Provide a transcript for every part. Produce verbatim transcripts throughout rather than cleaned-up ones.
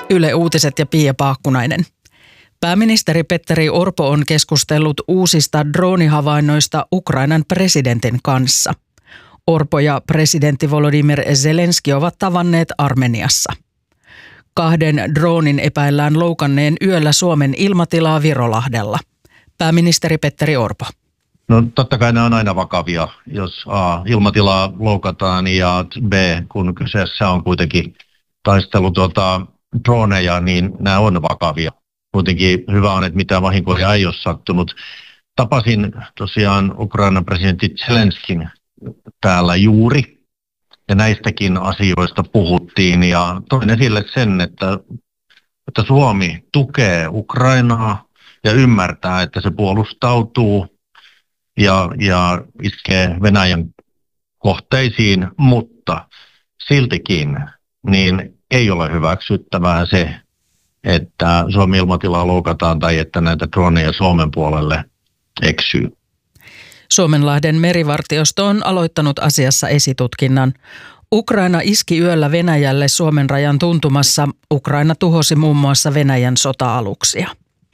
Yle Uutiset ja Pia Paakkunainen. Pääministeri Petteri Orpo on keskustellut uusista droonihavainnoista Ukrainan presidentin kanssa. Orpo ja presidentti Volodymyr Zelenski ovat tavanneet Armeniassa. Kahden droonin epäillään loukanneen yöllä Suomen ilmatilaa Virolahdella. Pääministeri Petteri Orpo. No totta kai ne on aina vakavia, jos A, ilmatilaa loukataan ja B, kun kyseessä on kuitenkin taistelu tuota, droneja, niin nämä on vakavia. Kuitenkin hyvä on, että mitään vahinkoja ei ole sattunut. Tapasin tosiaan Ukrainan presidentti Zelenskin täällä juuri ja näistäkin asioista puhuttiin ja toin esille sen, että, että Suomi tukee Ukrainaa ja ymmärtää, että se puolustautuu ja, ja iskee Venäjän kohteisiin, mutta siltikin niin ei ole hyväksyttävää se, että Suomen ilmatilaa loukataan tai että näitä droneja Suomen puolelle eksyy. Suomenlahden merivartiosto on aloittanut asiassa esitutkinnan. Ukraina iski yöllä Venäjälle Suomen rajan tuntumassa. Ukraina tuhosi muun muassa Venäjän sota-aluksia.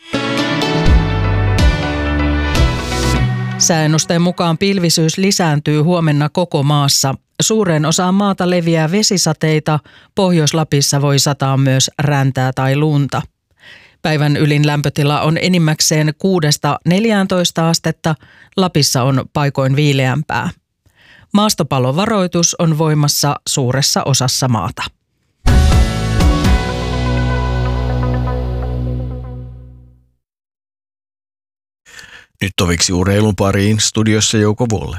Sääennusteen mukaan pilvisyys lisääntyy huomenna koko maassa. Suureen osaan maata leviää vesisateita. Pohjois-Lapissa voi sataa myös räntää tai lunta. Päivän ylin lämpötila on enimmäkseen kuudesta neljääntoista astetta. Lapissa on paikoin viileämpää. Maastopallovaroitus on voimassa suuressa osassa maata. Nyt toviksi urheilun pariin, studiossa Jouko Vuolle.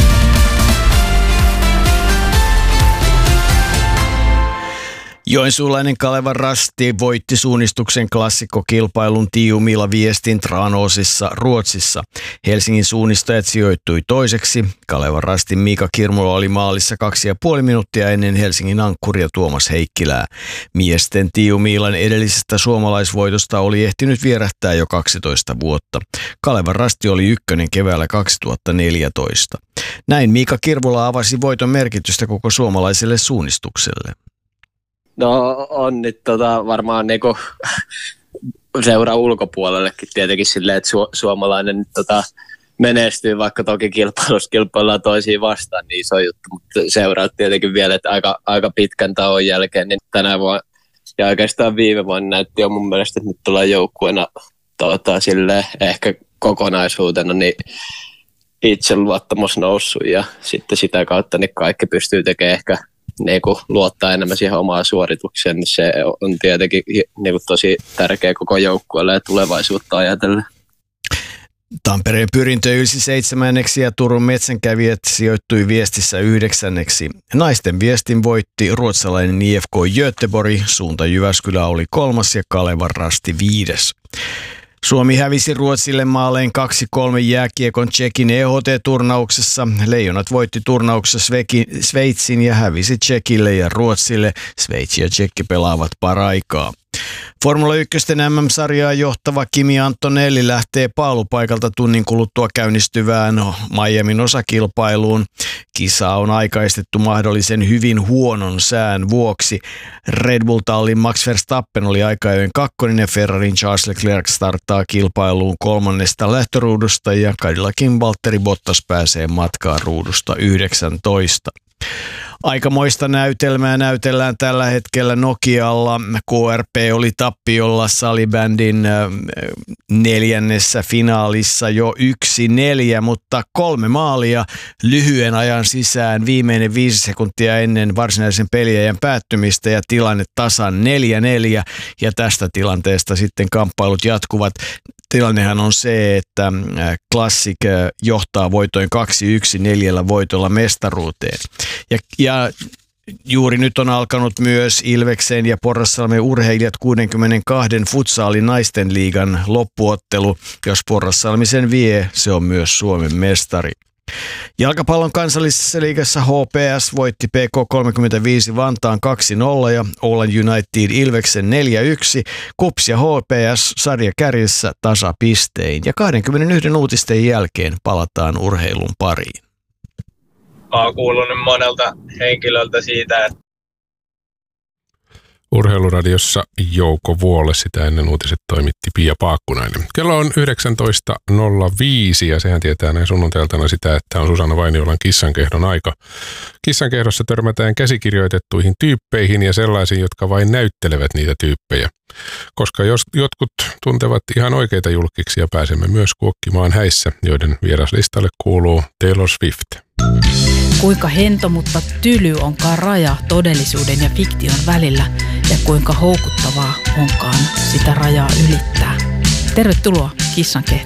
Joensuulainen Kalevan Rasti voitti suunnistuksen klassikkokilpailun Tiiumilla viestin Tranåsissa Ruotsissa. Helsingin suunnistajat sijoittui toiseksi. Kalevan Rastin Miika Kirmola oli maalissa kaksi ja puoli minuuttia ennen Helsingin ankkuria Tuomas Heikkilää. Miesten Tiiumilan edellisestä suomalaisvoitosta oli ehtinyt vierähtää jo kaksitoista vuotta. Kalevan Rasti oli ykkönen keväällä kaksituhattaneljätoista. Näin Miika Kirmola avasi voiton merkitystä koko suomalaiselle suunnistukselle. No on nyt tota, varmaan niinku seura ulkopuolellekin tietenkin silleen, että su- suomalainen nyt tota, menestyy, vaikka toki kilpailussa kilpaillaan toisiin vastaan, niin iso juttu, mutta seuraat tietenkin vielä, että aika, aika pitkän tauon jälkeen, niin tänä vuonna ja oikeastaan viime vuonna näytti jo mun mielestä, että nyt tullaan joukkueena tota, silleen, ehkä kokonaisuutena, niin itseluottamus noussut ja sitten sitä kautta niin kaikki pystyy tekemään ehkä niin kuin luottaa enemmän siihen omaan suoritukseen, niin se on tietenkin niin kuin tosi tärkeä koko joukkueelle ja tulevaisuutta ajatellen. Tampereen Pyrintö ylsi seitsemänneksi ja Turun Metsänkävijät sijoittui viestissä yhdeksänneksi. Naisten viestin voitti ruotsalainen I F K Göteborg, suunta Jyväskylä oli kolmas ja Kalevan Rasti viides. Suomi hävisi Ruotsille maaleen kaksi kolme jääkiekon Tšekin E H T-turnauksessa. Leijonat voitti turnauksessa Sveitsin ja hävisi Tšekille ja Ruotsille. Sveitsi ja Tšekki pelaavat paraikaa. Formula yksi M M-sarjaa johtava Kimi Antonelli lähtee paalupaikalta tunnin kuluttua käynnistyvään Miamin osakilpailuun. Kisa on aikaistettu mahdollisen hyvin huonon sään vuoksi. Red Bull-tallin Max Verstappen oli aika-ajoin kakkonen ja Ferrarin Charles Leclerc starttaa kilpailuun kolmannesta lähtöruudusta ja Cadillacin Valtteri Bottas pääsee matkaan ruudusta yhdeksäntoista. Aikamoista näytelmää näytellään tällä hetkellä Nokialla. K R P oli tappiolla salibändin neljännessä finaalissa jo yksi neljä, mutta kolme maalia lyhyen ajan sisään viimeinen viisi sekuntia ennen varsinaisen peliajan päättymistä ja tilanne tasan neljä neljä ja tästä tilanteesta sitten kamppailut jatkuvat. Tilannehan on se, että Classic johtaa voitoin kaksi yksi neljällä voitolla mestaruuteen. Ja, ja juuri nyt on alkanut myös Ilveksen ja Porrasalmen urheilijat kuusikymmentäkaksi futsaalin naisten liigan loppuottelu. Jos Porrasalmi sen vie, se on myös Suomen mestari. Jalkapallon kansallisessa liigassa H P S voitti P K kolmekymmentäviisi Vantaan kaksi nolla ja Oulu United Ilveksen neljä yksi. Kups ja H P S sarja kärjessä tasapistein ja kaksikymmentäyksi uutisten jälkeen palataan urheilun pariin. Olen kuullut monelta henkilöltä siitä, että Urheiluradiossa Jouko Vuolle, sitä ennen uutiset toimitti Pia Paakkunainen. Kello on yhdeksäntoista nolla viisi ja sehän tietää näin sunnuntailtana sitä, että on Susanna Vainiolan kissankehdon aika. Kissankehdossa törmätään käsikirjoitettuihin tyyppeihin ja sellaisiin, jotka vain näyttelevät niitä tyyppejä. Koska jos jotkut tuntevat ihan oikeita julkkiksia, pääsemme myös kuokkimaan häissä, joiden vieraslistalle kuuluu Taylor Swift. Kuinka hento, mutta tyly onkaan raja todellisuuden ja fiktion välillä ja kuinka houkuttavaa onkaan sitä rajaa ylittää. Tervetuloa Kissankehdoon.